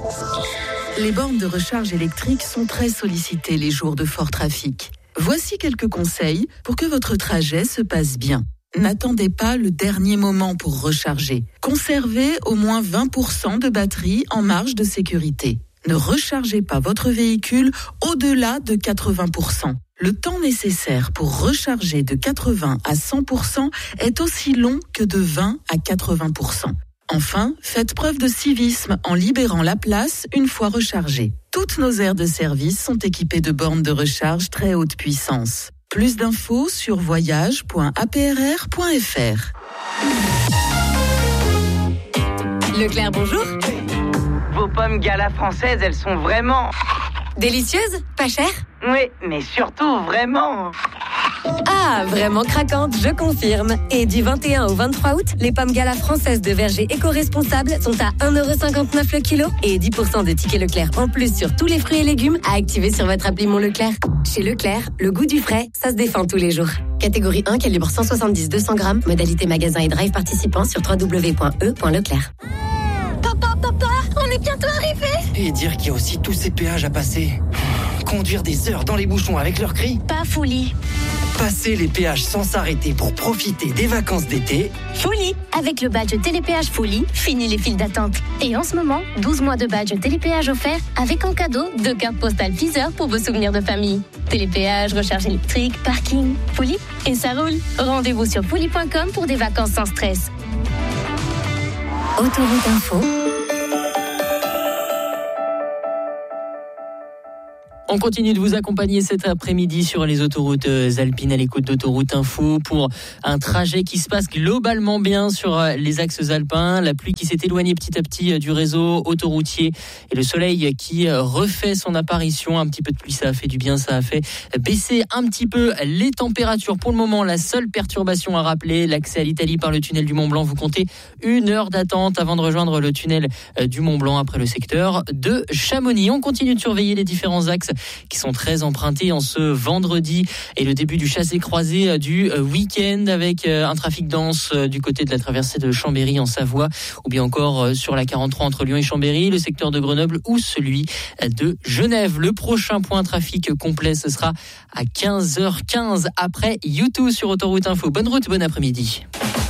Les bornes de recharge électrique sont très sollicitées les jours de fort trafic. Voici quelques conseils pour que votre trajet se passe bien. N'attendez pas le dernier moment pour recharger. Conservez au moins 20% de batterie en marge de sécurité. Ne rechargez pas votre véhicule au-delà de 80%. Le temps nécessaire pour recharger de 80 à 100% est aussi long que de 20 à 80%. Enfin, faites preuve de civisme en libérant la place une fois rechargée. Toutes nos aires de service sont équipées de bornes de recharge très haute puissance. Plus d'infos sur voyage.aprr.fr. Leclerc, bonjour. Vos pommes Gala françaises, elles sont vraiment... Délicieuses, pas chères? Oui, mais surtout vraiment... Ah, vraiment craquante, je confirme. Et du 21 au 23 août, les pommes Gala françaises de verger éco-responsables sont à 1,59€ le kilo et 10% de tickets Leclerc en plus sur tous les fruits et légumes à activer sur votre appli Mon Leclerc. Chez Leclerc, le goût du frais, ça se défend tous les jours. Catégorie 1, calibre 170-200 grammes, modalité magasin et drive participant sur www.e.leclerc. Papa, on est bientôt arrivé. Et dire qu'il y a aussi tous ces péages à passer. Conduire des heures dans les bouchons avec leurs cris. Pas folie. Passer les péages sans s'arrêter pour profiter des vacances d'été. Folie. Avec le badge Télépéage Folie, fini les files d'attente. Et en ce moment, 12 mois de badge Télépéage offert avec en cadeau 2 cartes postales Deezer pour vos souvenirs de famille. Télépéage, recharge électrique, parking, Folie. Et ça roule. Rendez-vous sur folie.com pour des vacances sans stress. Autoroute Info. On continue de vous accompagner cet après-midi sur les autoroutes alpines à l'écoute d'Autoroute Info pour un trajet qui se passe globalement bien sur les axes alpins. La pluie qui s'est éloignée petit à petit du réseau autoroutier et le soleil qui refait son apparition. Un petit peu de pluie, ça a fait du bien, ça a fait baisser un petit peu les températures. Pour le moment, la seule perturbation à rappeler, l'accès à l'Italie par le tunnel du Mont-Blanc. Vous comptez 1 heure d'attente avant de rejoindre le tunnel du Mont-Blanc après le secteur de Chamonix. On continue de surveiller les différents axes qui sont très empruntés en ce vendredi et le début du chassé-croisé du week-end avec un trafic dense du côté de la traversée de Chambéry en Savoie ou bien encore sur la 43 entre Lyon et Chambéry, le secteur de Grenoble ou celui de Genève. Le prochain point trafic complet, ce sera à 15h15 après YouTube sur Autoroute Info. Bonne route, bon après-midi.